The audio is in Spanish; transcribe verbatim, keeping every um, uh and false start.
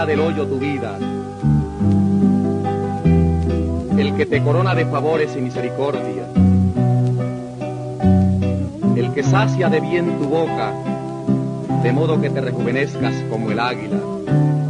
del hoyo tu vida, el que te corona de favores y misericordia, el que sacia de bien tu boca, de modo que te rejuvenezcas como el águila.